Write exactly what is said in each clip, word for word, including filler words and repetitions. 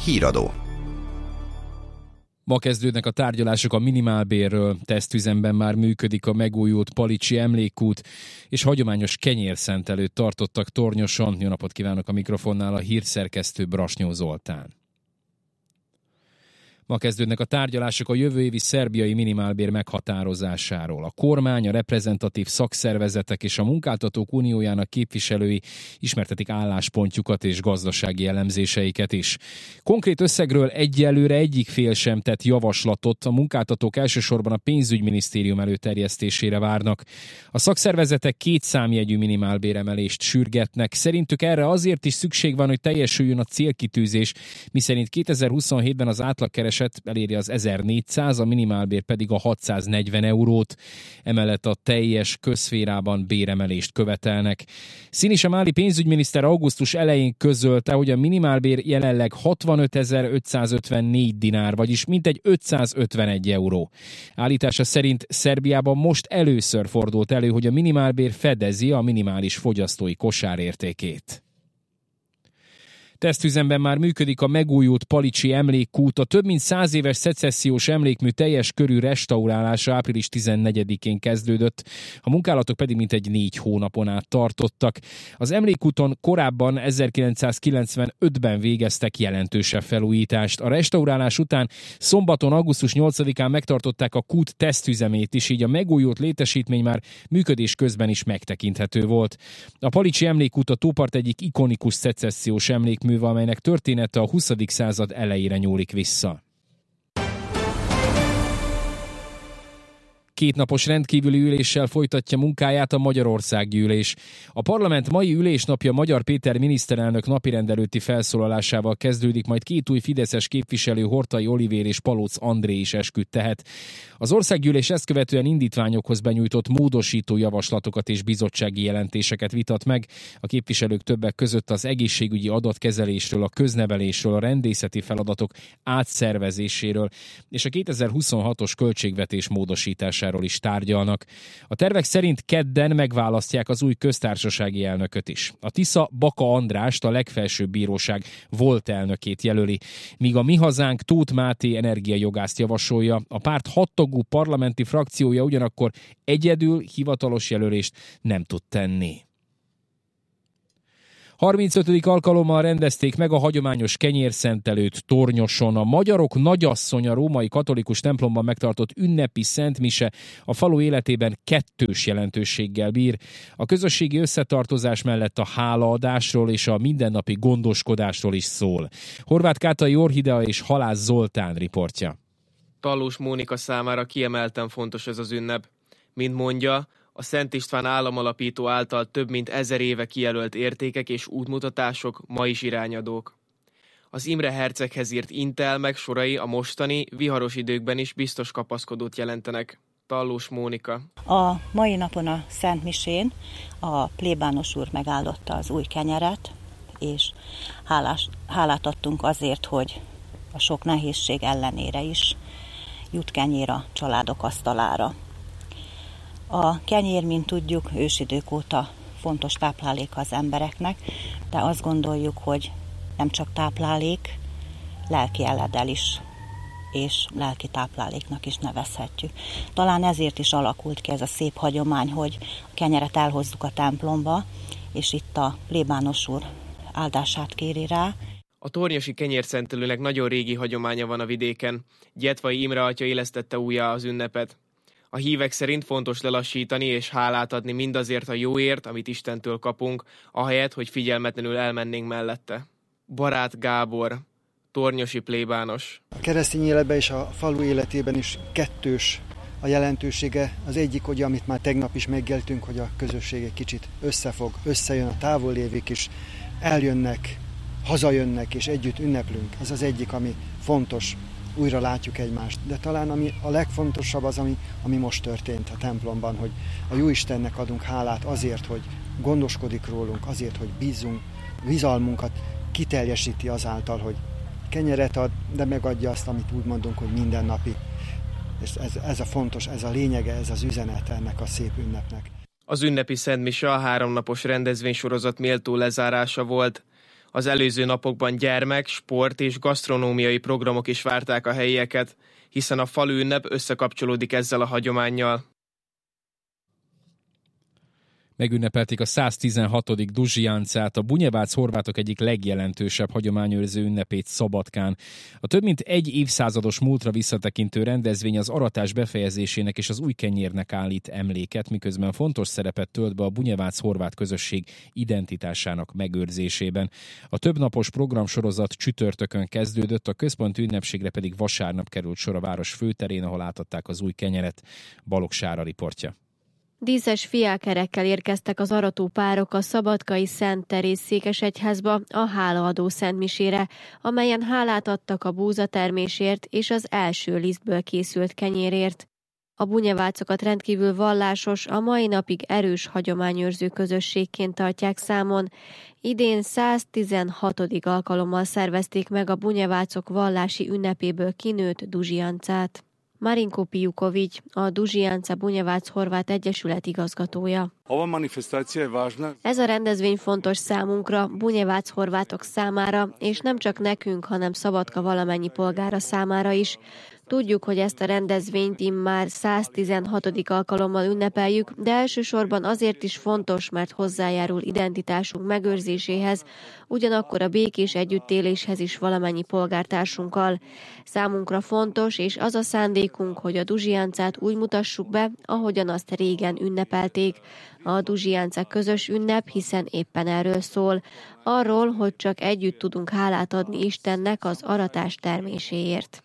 Híradó. Ma kezdődnek a tárgyalások a minimálbérről, tesztüzemben már működik a megújult Palicsi emlékkút, és hagyományos kenyérszentelőt tartottak Tornyoson. Jó napot kívánok, a mikrofonnál a hírszerkesztő Brasnyó Zoltán. Ma kezdődnek a tárgyalások a jövő évi szerbiai minimálbér meghatározásáról. A kormány, a reprezentatív szakszervezetek és a munkáltatók uniójának képviselői ismertetik álláspontjukat és gazdasági elemzéseiket is. Konkrét összegről egyelőre egyik fél sem tett javaslatot, a munkáltatók elsősorban a pénzügyminisztérium előterjesztésére várnak. A szakszervezetek két számjegyű minimálbéremelést sürgetnek. Szerintük erre azért is szükség van, hogy teljesüljön a célkitűzés, miszerint kétezer-huszonhétben az átlagkereset eléri az ezernégyszáz, a minimálbér pedig a hatszáznegyven eurót. Emellett a teljes közszférában béremelést követelnek. Sinisa Mali pénzügyminiszter augusztus elején közölte, hogy a minimálbér jelenleg hatvanötezer-ötszázötvennégy dinár, vagyis mintegy ötszázötvenegy euró. Állítása szerint Szerbiában most először fordult elő, hogy a minimálbér fedezi a minimális fogyasztói kosár értékét. Tesztüzemben már működik a megújult Palicsi emlékkút, a több mint száz éves szecessziós emlékmű teljes körű restaurálása április tizennegyedikén kezdődött, a munkálatok pedig mintegy négy hónapon át tartottak. Az emlékkúton korábban ezerkilencszázkilencvenötben végeztek jelentősebb felújítást. A restaurálás után szombaton, augusztus nyolcadikán megtartották a kút tesztüzemét is, így a megújult létesítmény már működés közben is megtekinthető volt. A Palicsi emlékkút a tópart egyik ikonikus szecessziós emlékmű, amelynek története a huszadik század elejére nyúlik vissza. Kétnapos rendkívüli üléssel folytatja munkáját a Magyarországgyűlés. A parlament mai ülésnapja Magyar Péter miniszterelnök napirend előtti felszólalásával kezdődik, majd két új fideszes képviselő, Horthy Olivér és Palóc André is esküt tehet. Az országgyűlés ezt követően indítványokhoz benyújtott módosító javaslatokat és bizottsági jelentéseket vitat meg. A képviselők többek között az egészségügyi adatkezelésről, a köznevelésről, a rendészeti feladatok átszervezéséről és a kétezer-huszonhatos költségvetés módosításáról is tárgyalnak. A tervek szerint kedden megválasztják az új köztársasági elnököt is. A Tisza Baka Andrást, a legfelsőbb bíróság volt elnökét jelöli, míg a Mi Hazánk Tóth Máté energiajogászt javasolja. A párt hattagú parlamenti frakciója ugyanakkor egyedül hivatalos jelölést nem tud tenni. harmincötödik alkalommal rendezték meg a hagyományos kenyérszentelőt Tornyoson. A magyarok nagyasszonya római katolikus templomban megtartott ünnepi szentmise a falu életében kettős jelentőséggel bír. A közösségi összetartozás mellett a hálaadásról és a mindennapi gondoskodásról is szól. Horváth Kátai Orhidea és Halász Zoltán riportja. Tallós Mónika számára kiemelten fontos ez az ünnep. Mint mondja, a Szent István államalapító által több mint ezer éve kijelölt értékek és útmutatások ma is irányadók. Az Imre herceghez írt intelmek sorai a mostani, viharos időkben is biztos kapaszkodót jelentenek. Tallós Mónika. A mai napon a Szent Misén a plébános úr megáldotta az új kenyeret, és hálás, hálát adtunk azért, hogy a sok nehézség ellenére is jut kenyér a családok asztalára. A kenyér, mint tudjuk, ősidők óta fontos táplálék az embereknek, de azt gondoljuk, hogy nem csak táplálék, lelki eledel is, és lelki tápláléknak is nevezhetjük. Talán ezért is alakult ki ez a szép hagyomány, hogy a kenyeret elhozzuk a templomba, és itt a plébános úr áldását kéri rá. A tornyosi kenyérszentelőnek nagyon régi hagyománya van a vidéken. Gyetvai Imre atya élesztette újjá az ünnepet. A hívek szerint fontos lelassítani és hálát adni mindazért a jóért, amit Istentől kapunk, ahelyett, hogy figyelmetlenül elmennénk mellette. Barát Gábor, tornyosi plébános. A keresztény életben és a falu életében is kettős a jelentősége. Az egyik, hogy amit már tegnap is megéltünk, hogy a közösség egy kicsit összefog, összejön, a távol lévők is eljönnek, hazajönnek és együtt ünneplünk. Ez az egyik, ami fontos. Újra látjuk egymást. De talán ami a legfontosabb az, ami, ami most történt a templomban, hogy a Jóistennek adunk hálát azért, hogy gondoskodik rólunk, azért, hogy bízunk, bizalmunkat kiteljesíti azáltal, hogy kenyeret ad, de megadja azt, amit úgy mondunk, hogy mindennapi. És ez, ez a fontos, ez a lényege, ez az üzenet ennek a szép ünnepnek. Az ünnepi szentmise a háromnapos rendezvénysorozat méltó lezárása volt. Az előző napokban gyermek, sport és gasztronómiai programok is várták a helyieket, hiszen a falu ünnep összekapcsolódik ezzel a hagyománnyal. Megünnepelték a száztizenhatodik Duzsiancát, a Bunyevác horvátok egyik legjelentősebb hagyományőrző ünnepét Szabadkán. A több mint egy évszázados múltra visszatekintő rendezvény az aratás befejezésének és az új kenyérnek állít emléket, miközben fontos szerepet tölt be a Bunyevác horvát közösség identitásának megőrzésében. A többnapos programsorozat csütörtökön kezdődött, a központi ünnepségre pedig vasárnap került sor a város főterén, ahol átadták az új kenyeret. Balogh Sára riportja. Díszes fiákerekkel érkeztek az arató párok a szabadkai Szent Teréz székesegyházba a hálaadó szentmisére, amelyen hálát adtak a búzatermésért és az első lisztből készült kenyérért. A bunyevácokat rendkívül vallásos, a mai napig erős hagyományőrző közösségként tartják számon. Idén száztizenhatodik alkalommal szervezték meg a bunyevácok vallási ünnepéből kinőtt Duzsiancát. Marinko Pijuković, a Duzsianca Bunyevác Horvát Egyesület igazgatója. Ez a rendezvény fontos számunkra, Bunyevác horvátok számára, és nem csak nekünk, hanem Szabadka valamennyi polgára számára is. Tudjuk, hogy ezt a rendezvényt immár száztizenhatodik alkalommal ünnepeljük, de elsősorban azért is fontos, mert hozzájárul identitásunk megőrzéséhez, ugyanakkor a békés együttéléshez is valamennyi polgártársunkkal. Számunkra fontos, és az a szándékunk, hogy a Duzsiancát úgy mutassuk be, ahogyan azt régen ünnepelték. A Duzsianca közös ünnep, hiszen éppen erről szól. Arról, hogy csak együtt tudunk hálát adni Istennek az aratás terméséért.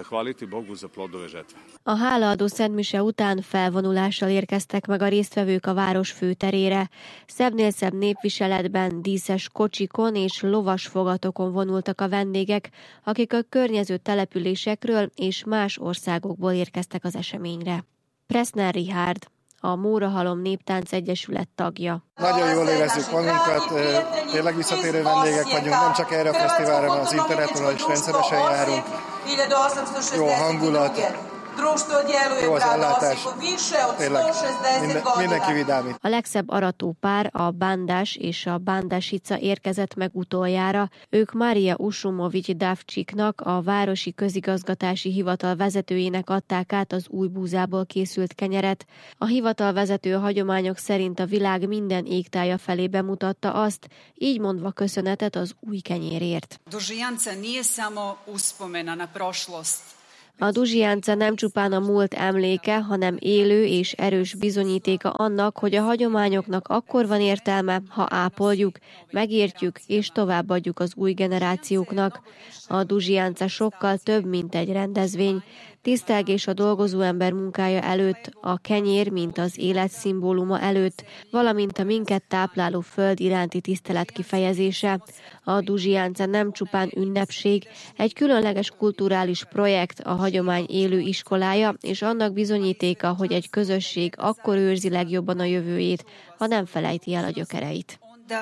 A hálaadó szentmise után felvonulással érkeztek meg a résztvevők a város főterére. Szebbnél szebb népviseletben, díszes kocsikon és lovas fogatokon vonultak a vendégek, akik a környező településekről és más országokból érkeztek az eseményre. Pressner Richard, a Mórahalom Néptánc Egyesület tagja. Nagyon jól érezzük magunkat, tényleg visszatérő vendégek vagyunk, nem csak erre a fesztiválra, hanem az interneten is rendszeresen járunk. Jó a hangulat, jó az ellátás, tényleg minden, mindenki vidámít. A legszebb aratópár, a Bandás és a Bandasica érkezett meg utoljára. Ők Mária Usumovics Davcsiknak, a Városi Közigazgatási Hivatal vezetőjének adták át az új búzából készült kenyeret. A hivatal vezető hagyományok szerint a világ minden égtája felé bemutatta azt, így mondva köszönetet az új kenyérért. Duzhianca nije samo uspomena na prošlost. A Duzsianca nem csupán a múlt emléke, hanem élő és erős bizonyítéka annak, hogy a hagyományoknak akkor van értelme, ha ápoljuk, megértjük és továbbadjuk az új generációknak. A Duzsianca sokkal több, mint egy rendezvény. Tisztelgés a dolgozó ember munkája előtt, a kenyér, mint az élet szimbóluma előtt, valamint a minket tápláló föld iránti tisztelet kifejezése. A Duzsianca nem csupán ünnepség, egy különleges kulturális projekt, a hagyomány élő iskolája, és annak bizonyítéka, hogy egy közösség akkor őrzi legjobban a jövőjét, ha nem felejti el a gyökereit.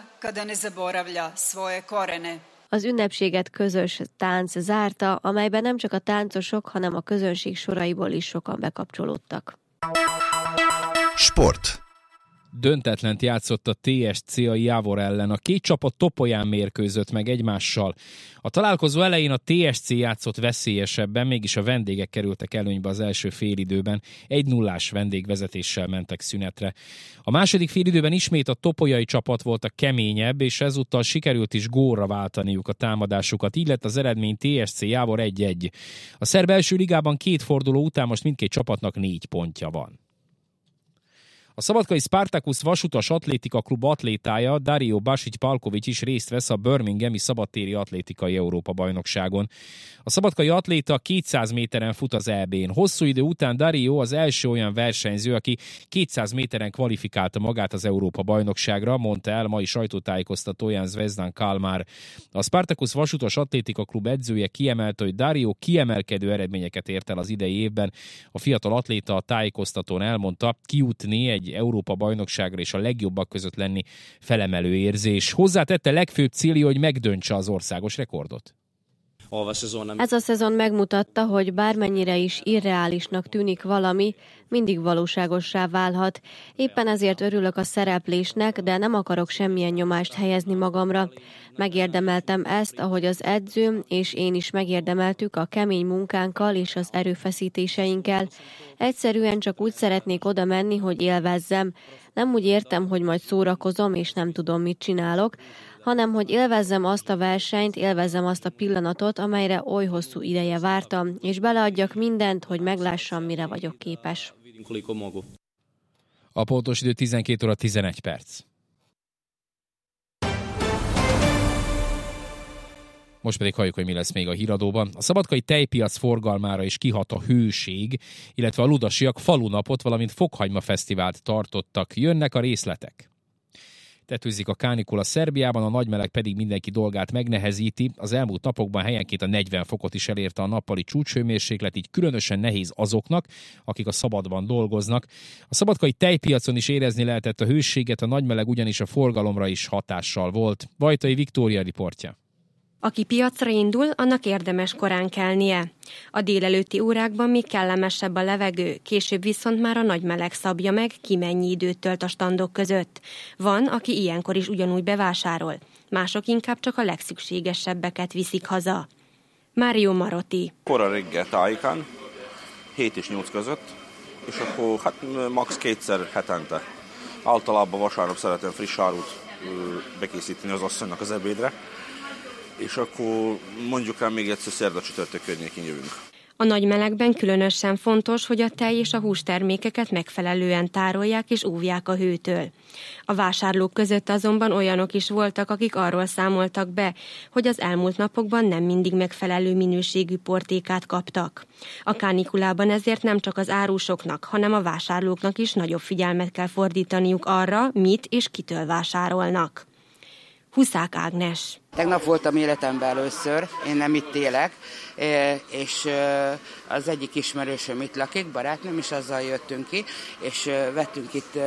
Az ünnepséget közös tánc zárta, amelyben nem csak a táncosok, hanem a közönség soraiból is sokan bekapcsolódtak. Sport. Döntetlent játszott a té es cé a Javor ellen. A két csapat Topolyán mérkőzött meg egymással. A találkozó elején a té es cé játszott veszélyesebben, mégis a vendégek kerültek előnybe az első félidőben. Egy nullás vendégvezetéssel mentek szünetre. A második félidőben ismét a topolyai csapat volt a keményebb, és ezúttal sikerült is gólra váltaniuk a támadásukat. Így lett az eredmény té es cé Javor egy egy. A szerb első ligában két forduló után most mindkét csapatnak négy pontja van. A szabadkai Spartacus vasutas atlétika klub atlétája Dario Basic-Palković is részt vesz a Birminghami szabadtéri atlétikai Európa-bajnokságon. A szabadkai atléta kétszáz méteren fut az é bén. Hosszú idő után Dario az első olyan versenyző, aki kétszáz méteren kvalifikálta magát az Európa-bajnokságra, mondta el mai sajtótájékoztatóján Zvezdan Kalmár. A Spartacus vasutas atlétika klub edzője kiemelte, hogy Dario kiemelkedő eredményeket ért el az idei évben. A fiatal atléta a tájékoztatón elmondta, kijutni egy Európa-bajnokságra és a legjobbak között lenni felemelő érzés. Hozzátette, legfőbb célja, hogy megdöntse az országos rekordot. Ez a szezon megmutatta, hogy bármennyire is irreálisnak tűnik valami, mindig valóságossá válhat. Éppen ezért örülök a szereplésnek, de nem akarok semmilyen nyomást helyezni magamra. Megérdemeltem ezt, ahogy az edzőm és én is megérdemeltük a kemény munkánkkal és az erőfeszítéseinkkel. Egyszerűen csak úgy szeretnék oda menni, hogy élvezzem. Nem úgy értem, hogy majd szórakozom és nem tudom, mit csinálok, hanem hogy élvezzem azt a versenyt, élvezzem azt a pillanatot, amelyre oly hosszú ideje vártam, és beleadjak mindent, hogy meglássam, mire vagyok képes. A pontos idő tizenkét óra tizenegy perc. Most pedig halljuk, hogy mi lesz még a híradóban. A szabadkai tejpiac forgalmára is kihat a hőség, illetve a ludasiak falunapot, valamint Fokhagyma fesztivált tartottak. Jönnek a részletek. Tetőzik a kánikula Szerbiában, a nagymeleg pedig mindenki dolgát megnehezíti. Az elmúlt napokban helyenként a negyven fokot is elérte a nappali csúcshőmérséklet, így különösen nehéz azoknak, akik a szabadban dolgoznak. A szabadkai tejpiacon is érezni lehetett a hőséget, a nagymeleg ugyanis a forgalomra is hatással volt. Vajtai Viktória riportja. Aki piacra indul, annak érdemes korán kelnie. A délelőtti órákban még kellemesebb a levegő, később viszont már a nagy meleg szabja meg, ki mennyi időt tölt a standok között. Van, aki ilyenkor is ugyanúgy bevásárol, mások inkább csak a legszükségesebbeket viszik haza. Mário Marotti. Kora reggel tájékán, hét és nyolc között, és akkor hát max. kétszer hetente. Általában vasárnap szeretem friss árut bekészíteni az asszonynak az ebédre, és akkor mondjuk rá még egyszer szerda csütörtök környékén jövünk. A nagy melegben különösen fontos, hogy a tej és a hústermékeket megfelelően tárolják és óvják a hőtől. A vásárlók között azonban olyanok is voltak, akik arról számoltak be, hogy az elmúlt napokban nem mindig megfelelő minőségű portékát kaptak. A kánikulában ezért nem csak az árusoknak, hanem a vásárlóknak is nagyobb figyelmet kell fordítaniuk arra, mit és kitől vásárolnak. Huszák Ágnes. Tegnap voltam életemben először, én nem itt élek, és az egyik ismerősöm itt lakik, barátnőm, és azzal jöttünk ki, és vettünk itt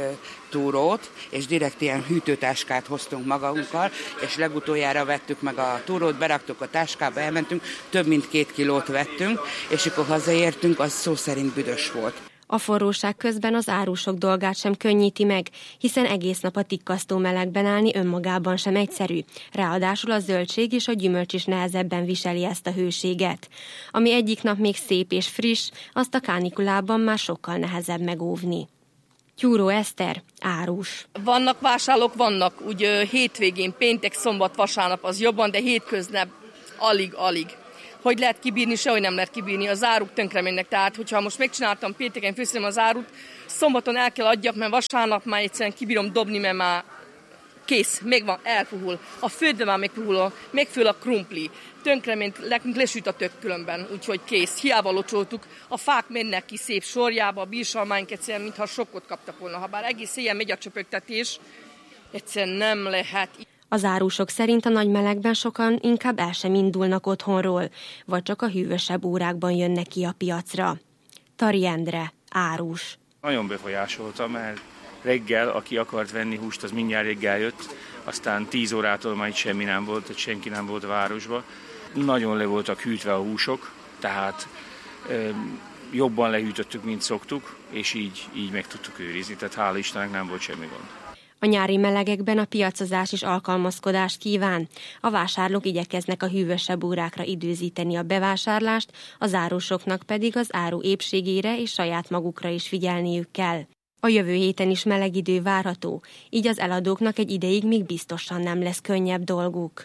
túrót, és direkt ilyen hűtőtáskát hoztunk magunkkal, és legutoljára vettük meg a túrót, beraktuk a táskába, elmentünk, több mint két kilót vettünk, és akkor hazaértünk, az szó szerint büdös volt. A forróság közben az árusok dolgát sem könnyíti meg, hiszen egész nap a tikkasztó melegben állni önmagában sem egyszerű. Ráadásul a zöldség és a gyümölcs is nehezebben viseli ezt a hőséget. Ami egyik nap még szép és friss, azt a kánikulában már sokkal nehezebb megóvni. Tyúró Eszter, árus. Vannak vásárlók, vannak, úgy hétvégén, péntek, szombat, vasárnap az jobban, de hétköznap alig-alig. Hogy lehet kibírni, sehogy nem lehet kibírni, az áruk tönkre mennek. Tehát, hogyha most megcsináltam pénteken, főszem az árut, szombaton el kell adjak, mert vasárnap már egyszerűen kibírom dobni, mert már kész, még van, elpuhul. A földbe már megpuhul, megfől a krumpli. Tönkrement, nekünk lesüt a tök különben, úgyhogy kész. Hiába locsoltuk, a fák mennek ki szép sorjába, a bírsalmáink egyszerűen, mintha sokkot kaptak volna. Ha bár egész éjjel megy a csöpögtetés, egyszerűen nem lehet. Az árusok szerint a nagy melegben sokan inkább el sem indulnak otthonról, vagy csak a hűvösebb órákban jönnek ki a piacra. Tari Endre, árus. Nagyon befolyásolta, mert reggel, aki akart venni húst, az mindjárt reggel jött, aztán tíz órától már itt semmi nem volt, tehát senki nem volt a városba. Nagyon le voltak hűtve a húsok, tehát ö, jobban lehűtöttük, mint szoktuk, és így, így meg tudtuk őrizni, tehát hála Istennek nem volt semmi gond. A nyári melegekben a piacozás is alkalmazkodást kíván. A vásárlók igyekeznek a hűvösebb órákra időzíteni a bevásárlást, az árusoknak pedig az áru épségére és saját magukra is figyelniük kell. A jövő héten is meleg idő várható, így az eladóknak egy ideig még biztosan nem lesz könnyebb dolguk.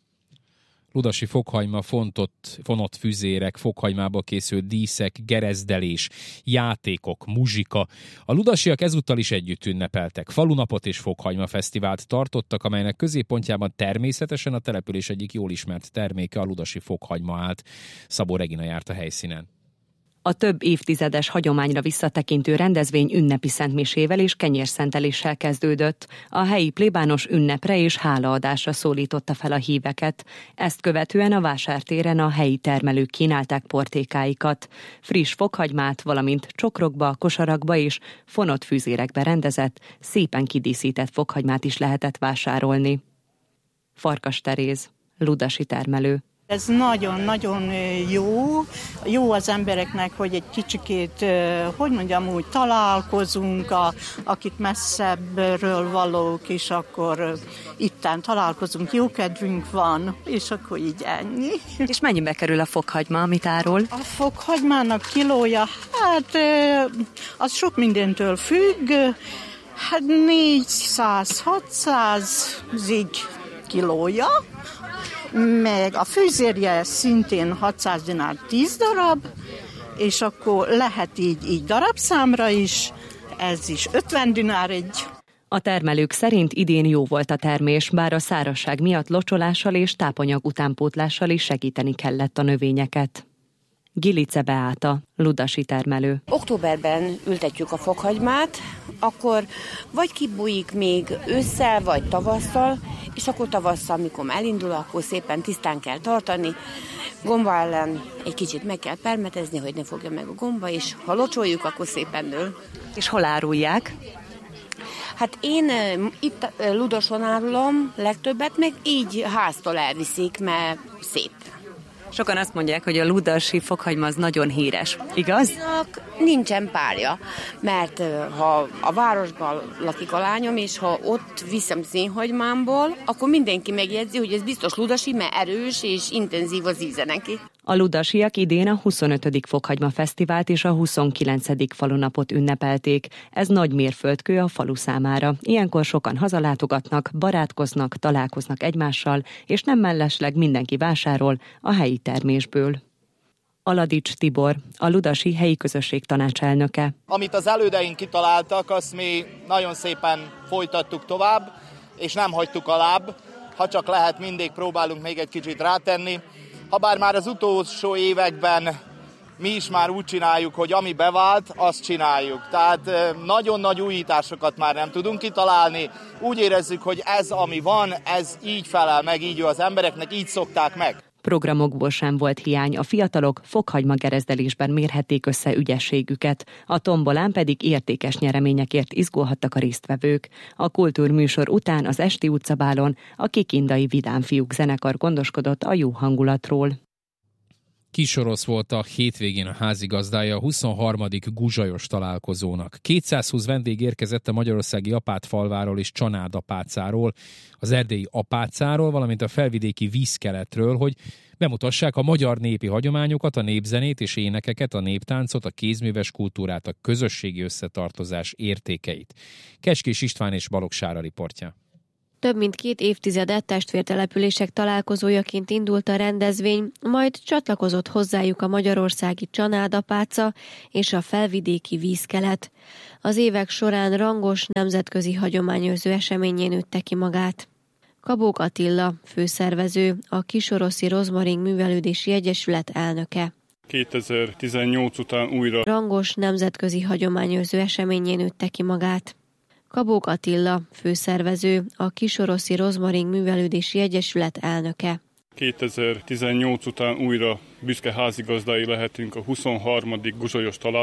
Ludasi Fokhagyma fontott, fonott füzérek, fokhagymából készült díszek, gerezdelés, játékok, muzsika. A ludasiak ezúttal is együtt ünnepeltek. Falunapot és Fokhagyma fesztivált tartottak, amelynek középpontjában természetesen a település egyik jól ismert terméke, a ludasi fokhagyma állt. Szabó Regina járt a helyszínen. A több évtizedes hagyományra visszatekintő rendezvény ünnepi szentmisével és kenyérszenteléssel kezdődött. A helyi plébános ünnepre és hálaadásra szólította fel a híveket. Ezt követően a vásártéren a helyi termelők kínálták portékáikat. Friss fokhagymát, valamint csokrokba, kosarakba és fonott fűzérekbe rendezett, szépen kidíszített fokhagymát is lehetett vásárolni. Farkas Teréz, ludasi termelő. Ez nagyon-nagyon jó. Jó az embereknek, hogy egy kicsikét, hogy mondjam úgy, találkozunk, a, akik messzebbről valók, és akkor itten találkozunk, jó kedvünk van, és akkor így ennyi. És mennyibe kerül a fokhagyma, amit árul? A fokhagymának kilója, hát az sok mindentől függ, hát négyszáz-hatszázig kilója, meg a fűzérje szintén hatszáz dinár tíz darab, és akkor lehet így, így darabszámra is, ez is ötven dinár egy. A termelők szerint idén jó volt a termés, bár a szárazság miatt locsolással és tápanyag utánpótlással is segíteni kellett a növényeket. Gilice Beáta, ludasi termelő. Októberben ültetjük a fokhagymát, akkor vagy kibújik még ősszel, vagy tavasszal, és akkor tavasszal, amikor elindul, akkor szépen tisztán kell tartani. Gomba ellen egy kicsit meg kell permetezni, hogy ne fogja meg a gomba, és ha locsoljuk, akkor szépen nő. És hol árulják? Hát én itt Ludoson árulom legtöbbet, meg így háztól elviszik, mert szép. Sokan azt mondják, hogy a ludasi fokhagyma az nagyon híres, igaz? Nincsen párja, mert ha a városban lakik a lányom, és ha ott viszem szénhagymámból, akkor mindenki megjegyzi, hogy ez biztos ludasi, mert erős és intenzív az íze neki. A ludasiak idén a huszonötödik Fokhagyma Fesztivált és a huszonkilencedik falunapot ünnepelték. Ez nagy mérföldkő a falu számára. Ilyenkor sokan hazalátogatnak, barátkoznak, találkoznak egymással, és nem mellesleg mindenki vásárol a helyi termésből. Aladics Tibor, a ludasi helyi közösség tanácselnöke. Amit az elődeink kitaláltak, azt mi nagyon szépen folytattuk tovább, és nem hagytuk alább. Ha csak lehet, mindig próbálunk még egy kicsit rátenni. Habár már az utolsó években mi is már úgy csináljuk, hogy ami bevált, azt csináljuk. Tehát nagyon nagy újításokat már nem tudunk kitalálni. Úgy érezzük, hogy ez, ami van, ez így felel meg, így jó az embereknek, így szokták meg. Programokból sem volt hiány, a fiatalok fokhagyma gerezdelésben mérhették össze ügyességüket, a tombolán pedig értékes nyereményekért izgulhattak a résztvevők. A kultúrműsor után az esti utcabálon a Kikindai Vidám Fiúk zenekar gondoskodott a jó hangulatról. Kisorosz volt a hétvégén a házigazdája a huszonharmadik guzsajos találkozónak. kétszázhúsz vendég érkezett a magyarországi Apátfalváról és Csanádapácáról, az erdélyi Apácáról, valamint a felvidéki Vízkeletről, hogy bemutassák a magyar népi hagyományokat, a népzenét és énekeket, a néptáncot, a kézműves kultúrát, a közösségi összetartozás értékeit. Kecskés István és Balogh Sára riportja. Több mint két évtizede testvértelepülések találkozójaként indult a rendezvény, majd csatlakozott hozzájuk a magyarországi Csanádapáca és a felvidéki Vízkelet. Az évek során rangos nemzetközi hagyományőrző eseményén nőtte ki magát. Kabók Attila, főszervező, a Kisoroszi Rozmaring Művelődési Egyesület elnöke. kétezer-tizennyolc után újra rangos nemzetközi hagyományőrző eseményén nőtte ki magát. Kabók Attila, főszervező, a Kisoroszi Rozmaring Művelődési Egyesület elnöke. kétezer-tizennyolc után újra büszke házigazdái lehetünk a huszonharmadik guzsajos találkozónak.